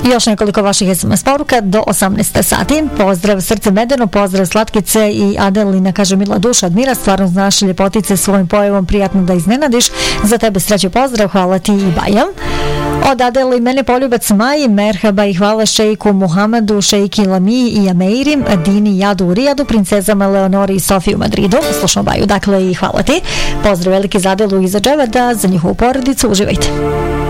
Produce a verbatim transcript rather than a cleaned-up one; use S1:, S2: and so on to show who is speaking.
S1: Još nekoliko vaših es em es poruka do osamnaest sati. Pozdrav Srce Medeno, pozdrav Slatkice i Adelina, kaže Mila duša admira, stvarno znaš ljepotice svojim pojavom, prijatno da iznenadiš. Za tebe sreće pozdrav, hvala ti i Baja. Od Adele i mene poljubac Maji, merhaba i hvala šejku Muhamedu, šejki Lamiji i Ameiri, Dini Jadu u Rijadu, princezama Leonori i Sofiji u Madridu. Slušamo Baju, dakle i hvala ti. Pozdrav veliki za Adelu i za Dževada, za njihovu porodicu, uživajte.